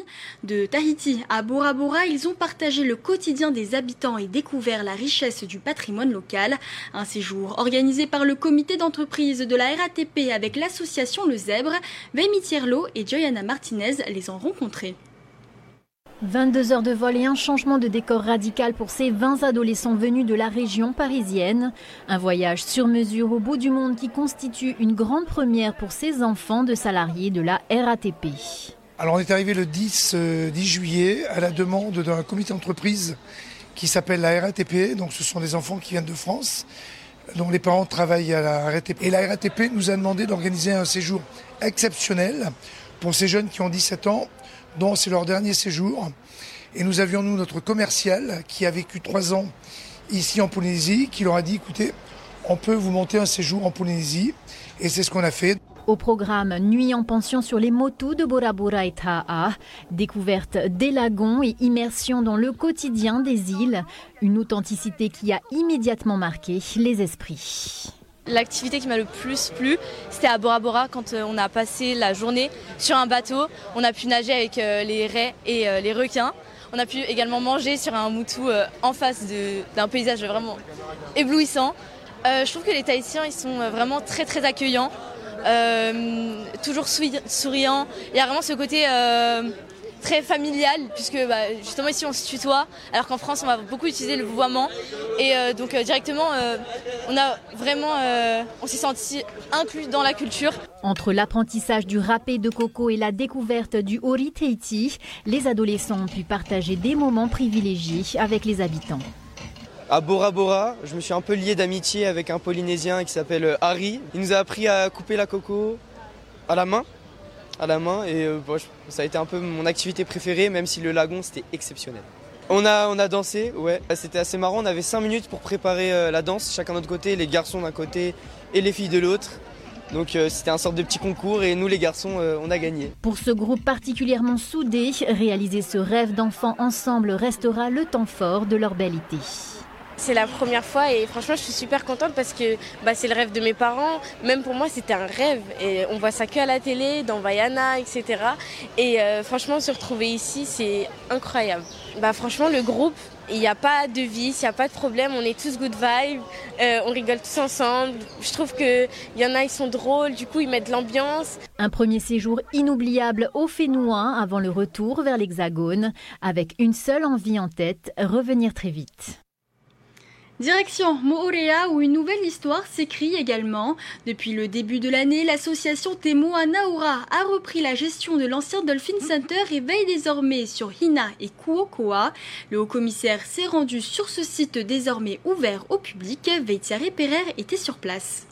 De Tahiti à Bora Bora, ils ont partagé le quotidien des habitants et découvert la richesse du patrimoine local. Un séjour organisé par le comité d'entreprise de la RATP avec l'association Le Zèbre. Vémi Thierlot et Joyana Martinez les ont rencontrés. 22 heures de vol et un changement de décor radical pour ces 20 adolescents venus de la région parisienne. Un voyage sur mesure au bout du monde qui constitue une grande première pour ces enfants de salariés de la RATP. Alors on est arrivé le 10 juillet à la demande d'un comité d'entreprise qui s'appelle la RATP. Donc ce sont des enfants qui viennent de France, dont les parents travaillent à la RATP. Et la RATP nous a demandé d'organiser un séjour exceptionnel pour ces jeunes qui ont 17 ans, dont c'est leur dernier séjour. Et nous avions, nous, notre commercial qui a vécu 3 ans ici en Polynésie, qui leur a dit, écoutez, on peut vous monter un séjour en Polynésie. Et c'est ce qu'on a fait. Au programme, nuit en pension sur les motus de Bora Bora et Ta'a, découverte des lagons et immersion dans le quotidien des îles. Une authenticité qui a immédiatement marqué les esprits. L'activité qui m'a le plus plu, c'était à Bora Bora quand on a passé la journée sur un bateau. On a pu nager avec les raies et les requins. On a pu également manger sur un moutou en face d'un paysage vraiment éblouissant. Je trouve que les Tahitiens ils sont vraiment très très accueillants, toujours souriants. Il y a vraiment ce côté très familial puisque justement ici on se tutoie alors qu'en France on va beaucoup utiliser le vouvoiement et donc directement on s'est senti inclus dans la culture. Entre l'apprentissage du râpé de coco et la découverte du Ori Teiti, les adolescents ont pu partager des moments privilégiés avec les habitants. À Bora Bora, je me suis un peu lié d'amitié avec un Polynésien qui s'appelle Harry. Il nous a appris à couper la coco à la main et ça a été un peu mon activité préférée, même si le lagon c'était exceptionnel. On a dansé, ouais, c'était assez marrant, on avait 5 minutes pour préparer la danse, chacun de notre côté, les garçons d'un côté et les filles de l'autre. Donc c'était un sorte de petit concours et nous les garçons on a gagné. Pour ce groupe particulièrement soudé, réaliser ce rêve d'enfants ensemble restera le temps fort de leur bel été. C'est la première fois et franchement je suis super contente parce que c'est le rêve de mes parents. Même pour moi c'était un rêve et on voit ça que à la télé, dans Vaiana, etc. Et franchement se retrouver ici c'est incroyable. Franchement le groupe, il n'y a pas de vice, il n'y a pas de problème, on est tous good vibe, on rigole tous ensemble. Je trouve qu'il y en a, ils sont drôles, du coup ils mettent l'ambiance. Un premier séjour inoubliable au Fénouin avant le retour vers l'Hexagone, avec une seule envie en tête, revenir très vite. Direction Moorea où une nouvelle histoire s'écrit également. Depuis le début de l'année, l'association Te Moana Ora a repris la gestion de l'ancien Dolphin Center et veille désormais sur Hina et Kuokoa. Le haut-commissaire s'est rendu sur ce site désormais ouvert au public. Veitiare Pereire était sur place.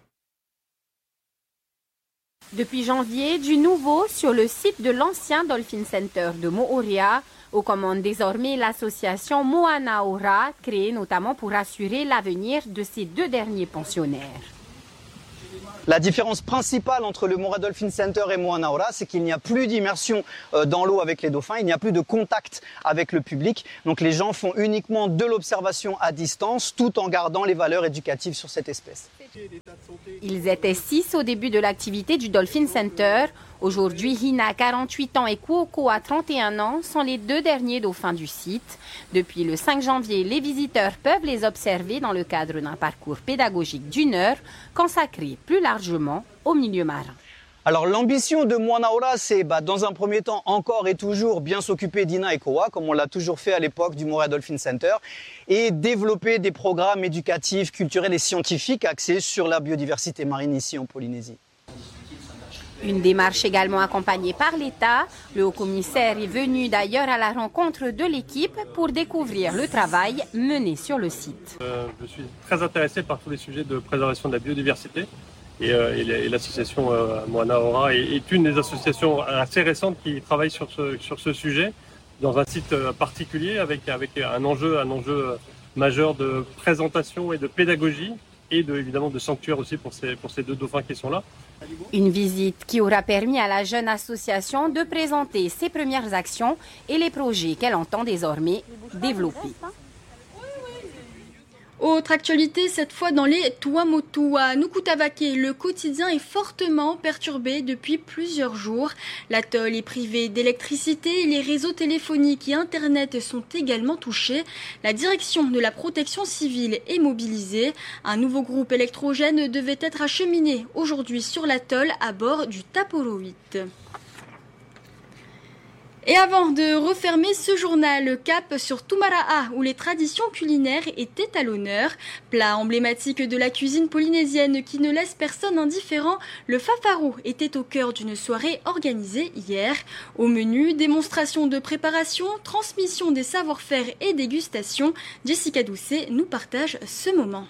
Depuis janvier, du nouveau sur le site de l'ancien Dolphin Center de Moorea, où commande désormais l'association Moana Ora, créée notamment pour assurer l'avenir de ces 2 derniers pensionnaires. La différence principale entre le Moorea Dolphin Center et Moana Ora, c'est qu'il n'y a plus d'immersion dans l'eau avec les dauphins, il n'y a plus de contact avec le public. Donc les gens font uniquement de l'observation à distance tout en gardant les valeurs éducatives sur cette espèce. Ils étaient 6 au début de l'activité du Dolphin Center. Aujourd'hui, Hina, 48 ans, et Kuokoa, 31 ans, sont les 2 derniers dauphins du site. Depuis le 5 janvier, les visiteurs peuvent les observer dans le cadre d'un parcours pédagogique d'1 heure, consacré plus largement au milieu marin. Alors l'ambition de Moana Ora, c'est dans un premier temps encore et toujours bien s'occuper d'Hina et Koa, comme on l'a toujours fait à l'époque du Moorea Dolphin Center, et développer des programmes éducatifs, culturels et scientifiques axés sur la biodiversité marine ici en Polynésie. Une démarche également accompagnée par l'État. Le haut-commissaire est venu d'ailleurs à la rencontre de l'équipe pour découvrir le travail mené sur le site. Je suis très intéressé par tous les sujets de préservation de la biodiversité et l'association Moana Ora est une des associations assez récentes qui travaille sur ce sujet dans un site particulier avec un enjeu majeur de présentation et de pédagogie et évidemment de sanctuaire aussi pour ces 2 dauphins qui sont là. Une visite qui aura permis à la jeune association de présenter ses premières actions et les projets qu'elle entend désormais développer. Autre actualité, cette fois dans les Tuamotu. À Nukutavake, le quotidien est fortement perturbé depuis plusieurs jours. L'atoll est privé d'électricité, les réseaux téléphoniques et Internet sont également touchés. La direction de la protection civile est mobilisée. Un nouveau groupe électrogène devait être acheminé aujourd'hui sur l'atoll à bord du Taporo 8. Et avant de refermer ce journal, cap sur Tumara'a, où les traditions culinaires étaient à l'honneur. Plat emblématique de la cuisine polynésienne qui ne laisse personne indifférent, le fafaru était au cœur d'une soirée organisée hier. Au menu, démonstration de préparation, transmission des savoir-faire et dégustation. Jessica Doucet nous partage ce moment.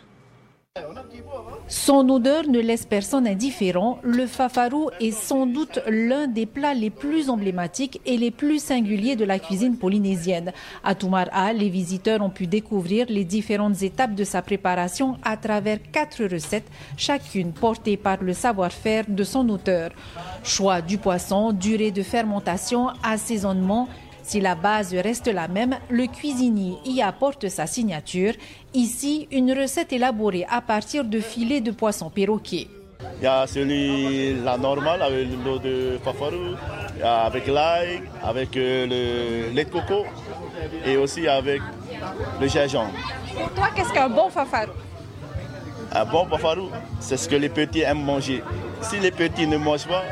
Son odeur ne laisse personne indifférent. Le fafaru est sans doute l'un des plats les plus emblématiques et les plus singuliers de la cuisine polynésienne. À Tumara'a, les visiteurs ont pu découvrir les différentes étapes de sa préparation à travers 4 recettes, chacune portée par le savoir-faire de son auteur. Choix du poisson, durée de fermentation, assaisonnement. Si la base reste la même, le cuisinier y apporte sa signature. Ici, une recette élaborée à partir de filets de poisson perroquet. Il y a la normale avec l'eau de fafaru, avec l'ail, avec le lait de coco et aussi avec le gingembre. Pour toi, qu'est-ce qu'un bon fafaru? Un bon fafaru, c'est ce que les petits aiment manger. Si les petits ne mangent pas,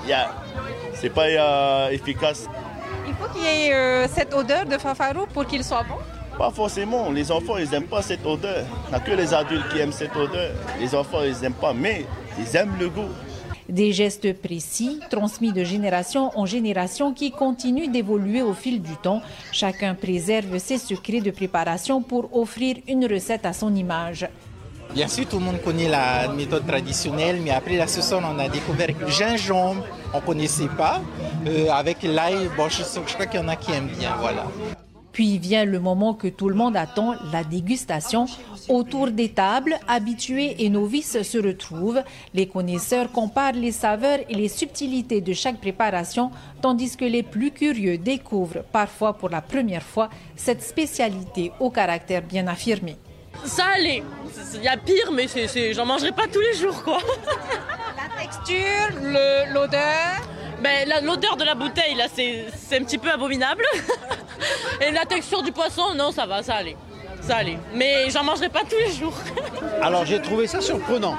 c'est pas efficace. Il faut qu'il y ait cette odeur de fafaru pour qu'il soit bon? Pas forcément. Les enfants, ils n'aiment pas cette odeur. Il n'y a que les adultes qui aiment cette odeur. Les enfants, ils n'aiment pas, mais ils aiment le goût. Des gestes précis, transmis de génération en génération qui continuent d'évoluer au fil du temps. Chacun préserve ses secrets de préparation pour offrir une recette à son image. Bien sûr, tout le monde connaît la méthode traditionnelle, mais après la sauce, on a découvert le gingembre, on ne connaissait pas. Avec l'ail, je crois qu'il y en a qui aiment bien, voilà. Puis vient le moment que tout le monde attend, la dégustation. Autour des tables, habitués et novices se retrouvent. Les connaisseurs comparent les saveurs et les subtilités de chaque préparation, tandis que les plus curieux découvrent, parfois pour la première fois, cette spécialité au caractère bien affirmé. Salé, il y a pire, mais j'en mangerai pas tous les jours, quoi. La texture, l'odeur. L'odeur de la bouteille, là, c'est un petit peu abominable. Et la texture du poisson, non, ça va, ça allait. Mais j'en mangerai pas tous les jours. Alors j'ai trouvé ça surprenant.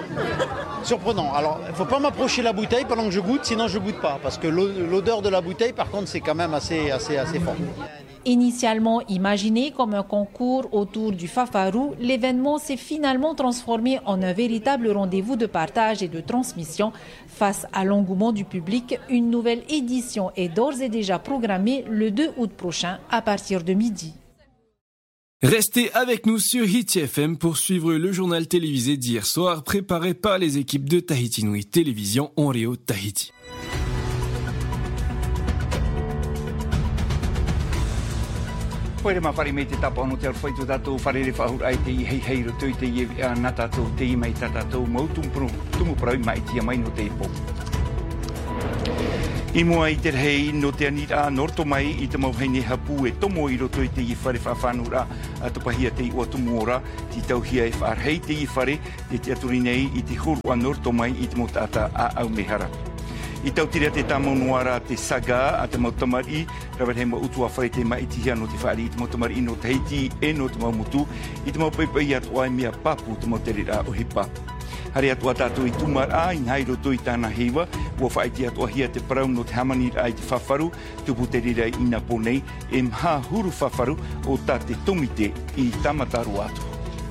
Alors il ne faut pas m'approcher la bouteille pendant que je goûte, sinon je goûte pas. Parce que l'odeur de la bouteille, par contre, c'est quand même assez fort. Initialement imaginé comme un concours autour du fafaru, l'événement s'est finalement transformé en un véritable rendez-vous de partage et de transmission. Face à l'engouement du public, une nouvelle édition est d'ores et déjà programmée le 2 août prochain à partir de midi. Restez avec nous sur Hit FM pour suivre le journal télévisé d'hier soir préparé par les équipes de Tahiti Nui Télévision Onreo Tahiti. Poere mawhare me te tapa ono te arwhaitu tātou wharere whahura ai te i hei ro tui te i nā tātou te i mai tātou mautumpuru tumu parau mai tia mai no te ipo. I mua i te rei no te anira norto mai i te mauheine hapu e tomo i roto i te i whare whawhanura a tupahia te i ua tumu ora ti tauhia e wharhei te i whare te aturi nei i te hurua norto mai i te motata a au mehara. I tautira te tamonuara te saga a te mautamari, rawar he mautua whare te mai ti hia no te whaari i te mautamari no Tahiti e no te maumutu, i te maupaipai atua e mea papu te mauterira o hipa. Hare atua tātou i Tumara'a, i nhai roto i tāna hewa, ua whaiti atua hia te parau no te hamanira ai te whawharu, tupu te rira i na ponei, e mha huru whawharu o tā te tomite i tamataru atu.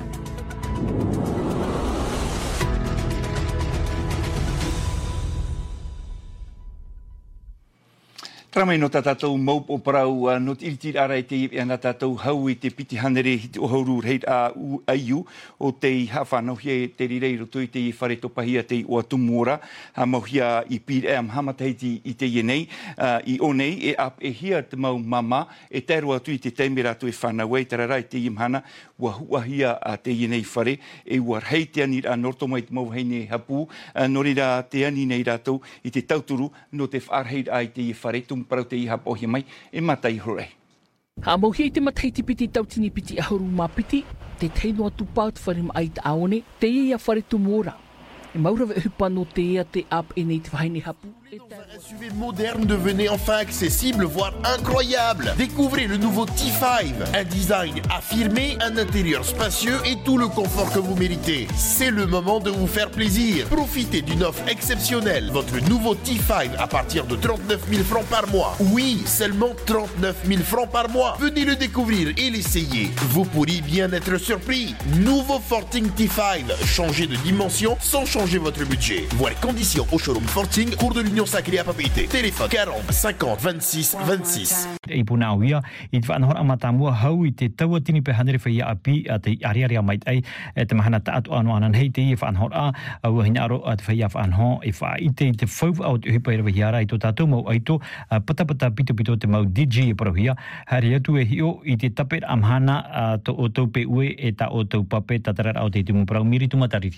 Tramai no tātou maupo parau no te iritiri ara e te iwi ana tātou hau i te piti hanere hi te ohauru reit a aiu o te i hawhanauhia e te rireiro tui te i whare topahia te i oa tumora mauhia i pire am hamateiti i te ienei i onei e ap e hia te mau mama e tērua tui te teimera tu e whanau e tararai te imhana ua huahia a te ienei whare e ua rei te ani a norto mai te mauheine hapu norira te ani nei rātou i te tauturu no te wharhei ai te i whare parau te iha pohi mai e matai hore. Ha mohi te mataiti piti tautini piti ahuru mapiti, te teino atu paut wharim ait aone, te ia whare tumora. E maura ve hupa no te ia te ap e nei te whaini hapu. Un SUV moderne devenait enfin accessible, voire incroyable. Découvrez le nouveau T5. Un design affirmé, un intérieur spacieux et tout le confort que vous méritez. C'est le moment de vous faire plaisir. Profitez d'une offre exceptionnelle. Votre nouveau T5 à partir de 39 000 francs par mois. Oui, seulement 39 000 francs par mois. Venez le découvrir et l'essayer. Vous pourriez bien être surpris. Nouveau Forting T5. Changez de dimension sans changer votre budget. Voir conditions au showroom Forting, cours de l'Union Sacrée à Papeete. Téléphone 40 50 26 26. I puna awia I te whanahora amatamua hau I te taua tini pe hanere whaia api a te ariaria mait ai e te mahana ta atu anu anan hei te I whanahora au hina aro a te whaia whanho I wha I te whau au te hipa ira wahiara I to tātou mau aito patapata pito pito te mau DG e parohia hari atu e hio I te tapet amhana to o tau pe ue e ta o tau pape tatarar au te tumu parau miri tumatariri.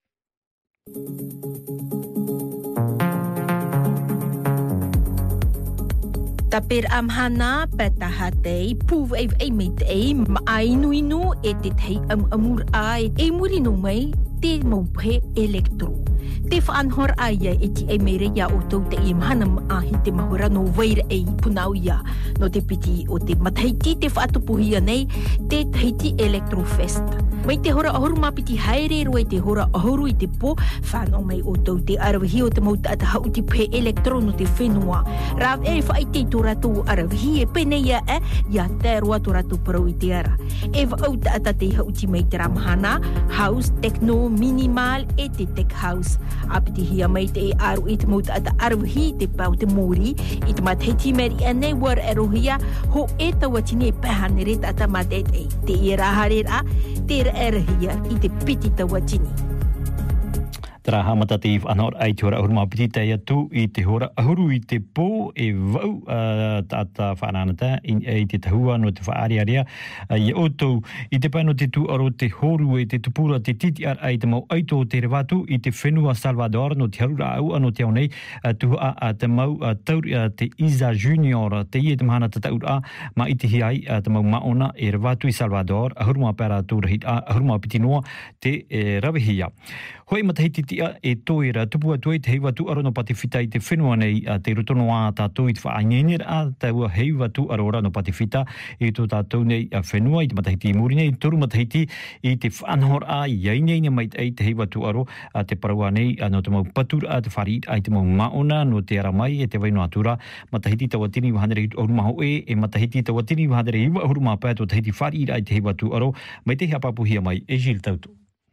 Taper amhana petahatei puv ei meit ei mainu inu e te tei amur ai e muri no mai te maupe elektro te whanhor aia e ti e mere ia o tau te imhanam ahi te mahura no waira e punau ia no te piti o te mataiti te whaatupuhia nei te Tahiti Electro Fest. Mai te hora ahoru mapiti haere roi te hora ahoru I te po whanau mai o tau te arawahi o te mauta ata hau ti pe elektro no te whenua. Rav e whai te to ratu arawahi e pene ia ia te roa to ratu parau I te ara. E wauta ata te hau ti mai te ramhana, house, techno, minimal e te tech house. Apiti hia mai te aru I te mauta ata arawahi te pau te mori I te mataiti meri anei war erohia ho e tawatine pahanere tata matet e te ira harera te erahia I te piti tawatini. Tara hamata te whanor ai te hora ahuru mapiti tei atu I te hora ahuru I te pō e vau tata whananata I te tahua no te whaariarea I otou I te paino te tu aro te horu e te tupura te titi ar ai te mau aito te rewatu I te whenua Salvador no te harura au ano te au nei tuhua te mau tauri te Isa Junior te I te mahana te taura ma I te hiai te mau maona e rewatu I Salvador ahuru mapara tūrahit ahuru mapiti noa te rawihia. Hoi matahiti tia e toera tupua tuai te heiwa tu aro no patifita I te whenua nei te rotono a tātou I te whaangenera a te ua heiwa tu aro ora no patifita I to tātou nei whenua I te matahiti I muri nei toru matahiti I te whanhor a iainei mai ai te heiwa tu aro te paraua nei no te mau patura te whari ai te mau maona no te aramai e te waino atura matahiti tawatini wahanere I oruma hoe e matahiti tawatini wahanere I wa oruma pēto tahiti whari ai te heiwa tu aro mai te hapapuhia mai e Gilles Tautu.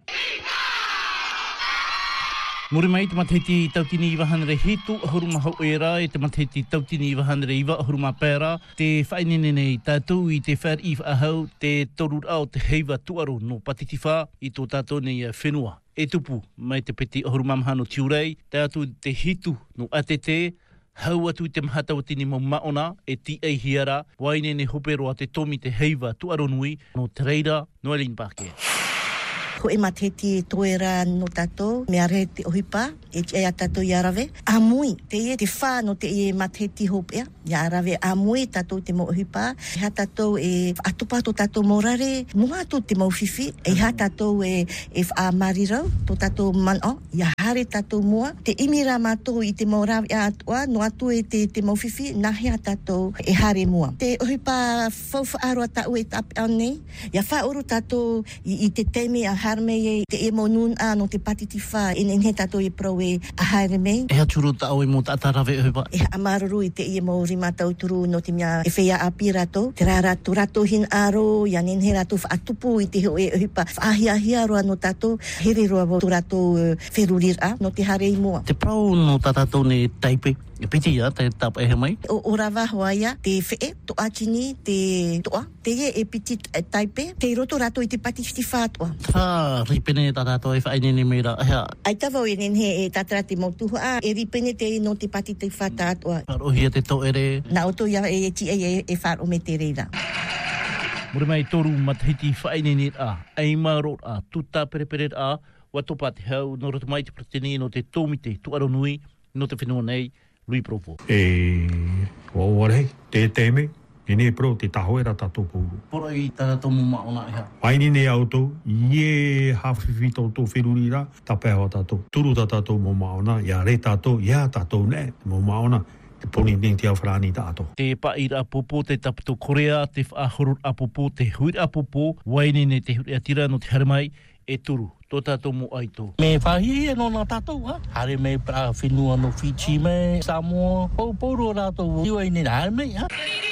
Muri mai te matahiti tautini I wahanere hitu ahuruma hau era e te matahiti tautini I wahanere iwa ahuruma pēra te whainene nei tātou I te whare I whaahau te torur au te heiwa tuaro no patitiwha I tō tātou nei whenua. E tupu mai te peti ahuruma mahano tiurei tātou te hitu no atete hau atu te mahatawatini mo maona e ti ei hiara wainene hoperoa te tomi te heiwa tuaro nui no Tereira no Eileen Parker. Ko e mateti toera no tato, me are te ohipa, e a tato iarawe. Amui, te e te wha no te e mateti hopea, iarawe amui tato te mo ohipa. Ha tato e atupa to tato morare, mua to te mau fifi, e ha tato e wha marirau, to tato mano, ia hare tato mua. Te imira mato I te morawe atua, no atu e te mau fifi, nahi ha tato e hare mua. Te ohipa whauwha aroa tau e tape ane, ia wha oro tato I te teme a harmei te e monun a no te patitiwha in he tato I pro e a harmei. E haturu tau I mo tatarawe uhipa? E amaruru I te I mo rima tauturu no te mea e whea api rato. Te rato hin aro, ia nen he rato whaatupu I te ho e uhipa. Whaahia roa no tato, here roa vo rato wherurir a no te hare I mua. Te prau no tatato ne taipe. E piti ia, te tapa e he mai? O rawa hoaia, te whee, to atini, te toa. Te e piti taipe, te roto rato I te patitiwha toa. Tā ripene tatato e whainene meira. Ai tawa o enen he e tatara te motuhu a, e ripene te no te patitiwha tātoa. Parohia te to ere. Nā oto ia e ti e wharo me te reira. Muri mai toru matahiti whainene a, eimaro a, tuta perepere a, watopa te hau, no roto mai te proteni no te tōmite, tuaro nui, no te whenua nei, Lui Provo. E o warei te teme E ne pro te taho era tato pouru. Poro I tātou mo maona iha. Aini ne auto, ie hawhiwi tō whirurira, tapeho tato. Turu tato mo maona, ia re tato, ia tato ne, mo maona. Te poni ning te awhrani tato. Te paira apopo, te taputo korea, te whaahurur apopo, te huir apopo, waini ne te huria tira no te harimai, e turu. Tō tātou mo aito. Me whahi e no nā tātou, ha? Hare me pra whenua no Fiji me, Samoa, Pōpōro rātou, iwa I ne hare me, ha?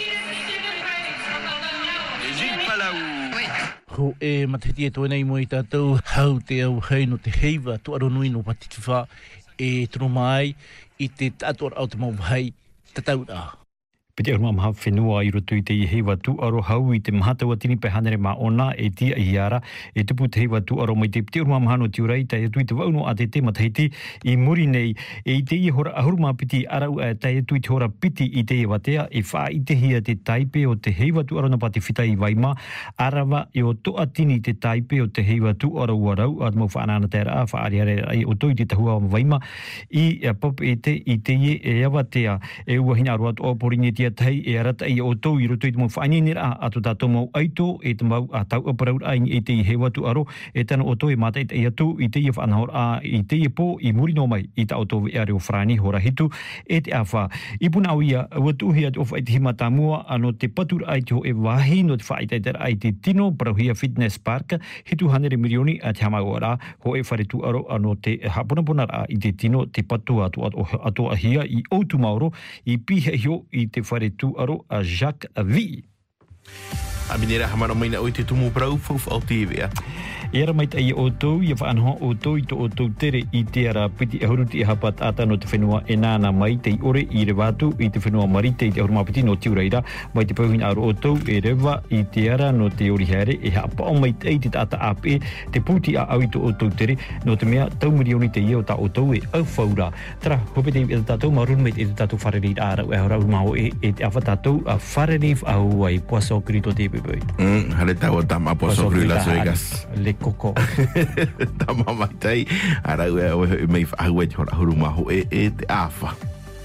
Ho e mateti e tōnei mo I tātou, hau te au hei no te heiva, tuaro nui no patitiwha, e tono mai I te tātua au te mau hei, tatau rā. Pete aruma maha whenua I roto I te I heiwa tu aro hau I te mahataua tini pe hanere ma ona e tia I ara e tupu te heiwa tu aro mai te pete aruma maha no tiurai tai atu I te wauno a te te matahiti I muri nei e I te I hora ahuruma piti arau e tai atu I te hora piti I te I watea e wha I te hia te taipe o te heiwa tu aro na pati whita I waima arawa e o toa tini te taipe o te heiwa tu aro warau a mau whaanana te ara wha ariare ai o toi te tahua o waima I pop e te I te I e awatea e uahina aroa o poringe tai e arata I o tau I roto I te mau whainera ato tātou mau aito e te mau a tau aparaur ai e te I he watu aro e tana o toi mata I te atu I te I whanahor a I te I po I muri no mai I ta o tau e are o whrani hora hitu e te awha. I puna au ia watu hea te ofa I te himata mua ano te patur ai te ho e wahi no te whaitaitara ai te tino Parauhia Fitness Park hitu hanere milioni a te hamau ora ho e whare tu aro ano te hapunapuna ra I te tino te patu ato ahia I outu mauro I pihe hio I te whare tu aro a Jacques V. A minera hamana mai na o te tumu brau fof au TV. Era mai tai o tau, ia whaanhoa o tau I to o tau tere I te ara piti e huruti e hapat ata no te whenua e nāna mai te ore I re wātu I te whenua marite I te ahuruma piti no te uraira mai te pauhina aro o tau e rewa I te ara no te ori haere e hapa o mai tei te tata ape te puti a au I to o tau tere no te mea tau mirioni te ia o ta o tau e au whaura. Tara, hope te e te tātou marun mai te tātou whareri ara e hora umaho e te awha tātou a whareri au ai poaso krito te pepe. Hale tau o tama poaso krito la soegas. Koko. Ta mama tai ara e mai ahua te hora huruma ho e te afa.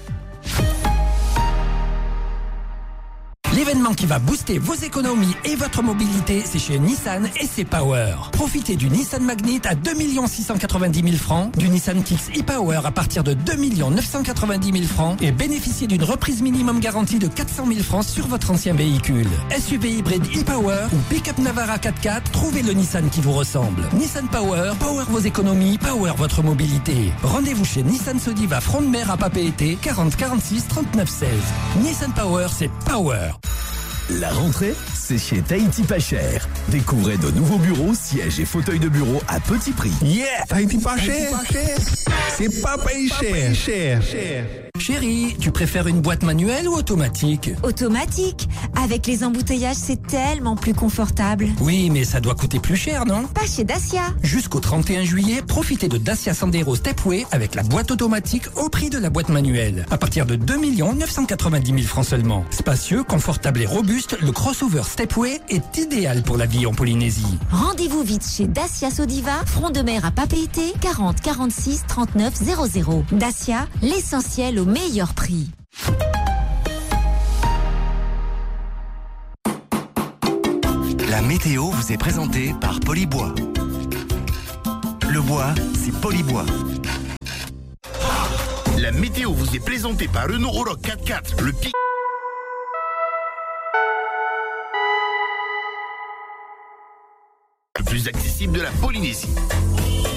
L'événement qui va booster vos économies et votre mobilité, c'est chez Nissan et c'est Power. Profitez du Nissan Magnet à 2 690 000 francs, du Nissan Kicks e-Power à partir de 2 990 000 francs et bénéficiez d'une reprise minimum garantie de 400 000 francs sur votre ancien véhicule. SUV hybride e-Power ou pick-up Navara 4x4, trouvez le Nissan qui vous ressemble. Nissan Power, power vos économies, power votre mobilité. Rendez-vous chez Nissan Sodiva Front de Mer à Papeete, 40 46 39 16. Nissan Power, c'est Power. La rentrée, c'est chez Tahiti Pas Cher. Découvrez de nouveaux bureaux, sièges et fauteuils de bureau à petit prix. Yeah, Tahiti Pas Cher. C'est pas payé cher. Chérie, tu préfères une boîte manuelle ou automatique? Automatique. Avec les embouteillages, c'est tellement plus confortable. Oui, mais ça doit coûter plus cher, non? Pas chez Dacia. Jusqu'au 31 juillet, profitez de Dacia Sandero Stepway avec la boîte automatique au prix de la boîte manuelle. À partir de 2 990 000 francs seulement. Spacieux, confortable et robuste, le crossover Stepway est idéal pour la vie en Polynésie. Rendez-vous vite chez Dacia Sodiva, Front de Mer à Papeete, 40 46 39 00. Dacia, l'essentiel au meilleur prix. La météo vous est présentée par Polybois. Le bois, c'est Polybois. La météo vous est présentée par Renault Oroch 4x4, le pic le plus accessible de la Polynésie.